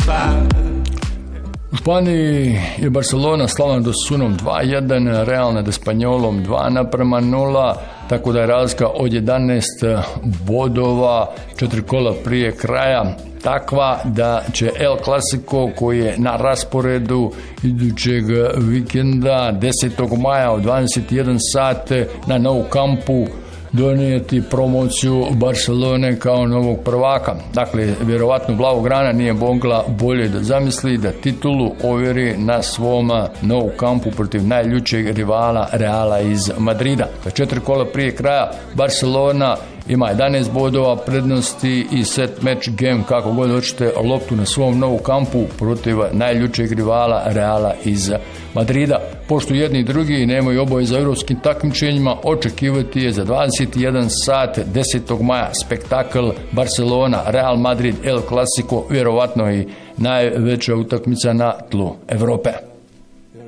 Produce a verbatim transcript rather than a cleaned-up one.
U Španiji je Barcelona slavna do Sunom dva jedan, Real nad Espanjolom dva naprema nula, tako da je razlika od jedanaest bodova, četiri kola prije kraja, takva da će El Clasico, koji je na rasporedu idućeg vikenda desetog maja od dvadeset jedan sat na Nou Campu, donijeti promociju Barcelone kao novog prvaka. Dakle, vjerovatno Blaugrana nije mogla bolje da zamisli da titulu ovjeri na svom Nou Campu protiv najljućeg rivala Reala iz Madrida. Četiri kola prije kraja Barcelona ima jedanaest bodova prednosti i set match game, kako god hoćete, loptu na svom Nou Campu protiv najljućeg rivala Reala iz Madrida. Pošto jedni i drugi nemaju obaveze za europskim takmičenjima, očekivati je za dvadeset jedan sat desetog maja spektakl Barcelona, Real Madrid, El Clasico, vjerovatno i najveća utakmica na tlu Evrope.